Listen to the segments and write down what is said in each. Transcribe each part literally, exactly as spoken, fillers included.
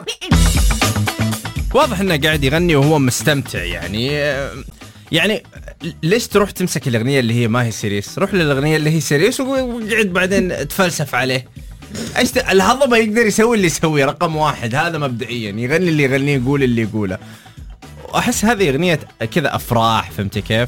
واضح انه قاعد يغني وهو مستمتع يعني. يعني ليش تروح تمسك الاغنيه اللي هي ما هي سيريس؟ روح للاغنيه اللي هي سيريس وقعد بعدين تفلسف عليه. ايش الهضبه يقدر يسوي اللي يسويه رقم واحد، هذا مبدئيا يغني اللي يغنيه يقول اللي يقوله. واحس هذه اغنيه كذا افراح، فهمت كيف؟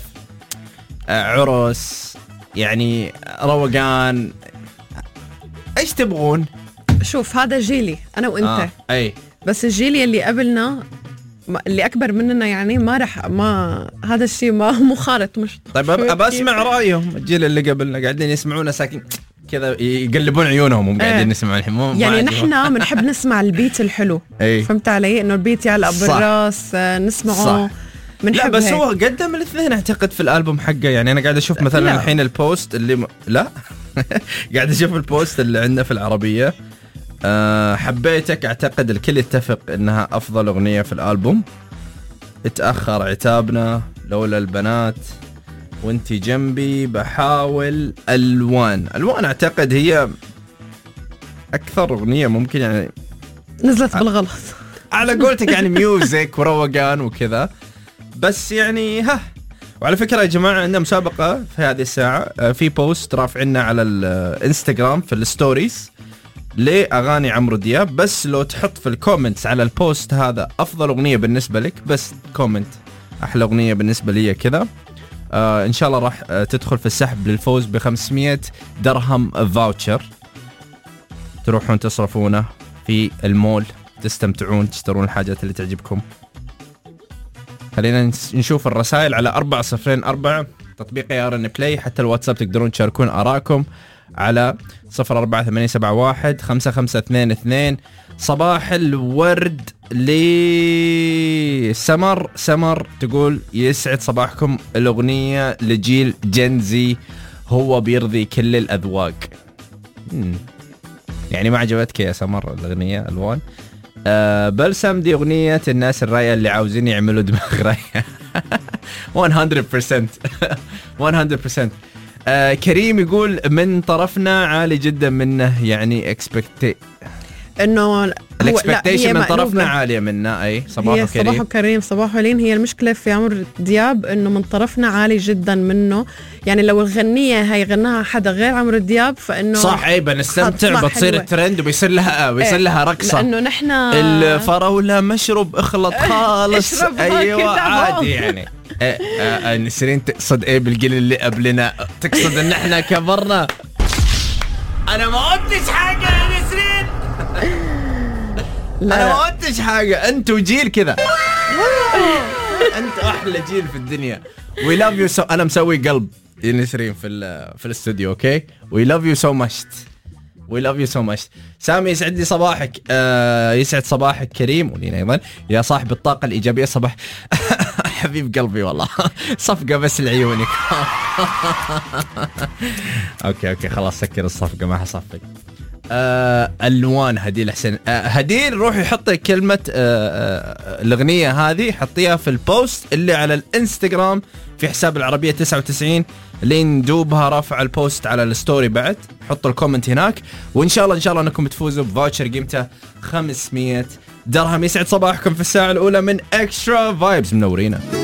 عرس يعني، روقان، ايش تبغون؟ شوف هذا جيلي انا وانت آه. اي بس الجيل اللي قبلنا اللي اكبر مننا يعني ما رح ما هذا الشيء ما مو خالط مش. طيب ابى اسمع رايهم. الجيل اللي قبلنا قاعدين يسمعونا ساكن كذا يقلبون عيونهم وهم قاعدين يسمعون الحين. يعني نحن بنحب نسمع البيت الحلو. فهمت علي؟ انه البيت يعلق بالراس نسمعه. لا بس هيك. هو قدم الاثنين اعتقد في الالبوم حقه. يعني انا قاعد اشوف مثلا لا. الحين البوست اللي م... لا قاعد اشوف البوست اللي عندنا في العربيه. أه حبيتك اعتقد الكل يتفق انها افضل اغنيه في الالبوم. اتاخر عتابنا، لولا البنات، وانتي جنبي، بحاول، الوان. الوان اعتقد هي اكثر اغنيه ممكن يعني نزلت بالغلط على قولتك يعني ميوزك وروقان وكذا. بس يعني ها. وعلى فكرة يا جماعة عندنا مسابقة في هذه الساعة، في بوست رافعنا على الانستغرام في الستوريز لأغاني عمرو دياب. بس لو تحط في الكومنتس على البوست هذا أفضل أغنية بالنسبة لك، بس كومنت أحلى أغنية بالنسبة لي كذا، آه إن شاء الله راح تدخل في السحب للفوز بخمسمية درهم فاوتشر تروحون تصرفونه في المول، تستمتعون، تشترون الحاجات اللي تعجبكم. خلينا نشوف الرسائل على أربعة صفرين أربعة تطبيق يا رن بلاي. حتى الواتساب تقدرون تشاركون آراءكم على صفر أربعة ثمانية سبعة واحد خمسة خمسة اثنين اثنين. صباح الورد لسمر. سمر تقول يسعد صباحكم، الأغنية لجيل جنزي هو بيرضي كل الأذواق. يعني ما عجبتك يا سمر الأغنية ألوان؟ أه بلسم دي أغنية الناس الرايقة اللي عاوزين يعملوا دماغ رايقة. مية بالمية مية بالمية. أه كريم يقول من طرفنا عالي جدا منه، يعني اكسبكت انه الاكسبكتيشن من طرفنا عالية منا. اي صباحو كريم. صباحو كريم صباحو لين. هي المشكلة في عمرو دياب انه من طرفنا عالي جدا منه. يعني لو الغنية هي غناها حدا غير عمرو دياب فانه صح عيبا نستمتع، بتصير الترند وبيصير لها بيصير ايه لها رقصة. لانه نحن الفراولة مشروب اخلط خالص. ايوه عادي يعني. نسرين تقصد ايه بالجيل اللي قبلنا؟ تقصد ان احنا كبرنا؟ انا ما قلتش حاجة يا نسرين. لا. انا ما قلتش حاجة، انتوا جيل كذا. انت احلى جيل في الدنيا. we love you so. انا مسوي قلب يا نسرين في في الاستوديو. اوكي we love you so much we love you so much. سامي يسعد لي صباحك. آه يسعد صباحك كريم ولينا ايضا يا صاحب الطاقة الإيجابية. صباح حبيب قلبي والله. صفقة بس لعيونك. اوكي اوكي خلاص سكر الصفقة ما حصفق. آه الوان هديل حسين. آه هديل روحي حطي كلمة آه آه الأغنية هذه، حطيها في البوست اللي على الانستغرام في حساب العربية تسعة وتسعين. لين دوبها رافع البوست على الستوري بعد، حطوا الكومنت هناك وإن شاء الله إن شاء الله أنكم تفوزوا بفاوتشر قيمته خمسمية درهم. يسعد صباحكم في الساعة الأولى من إكسترا فايبز. منورينا.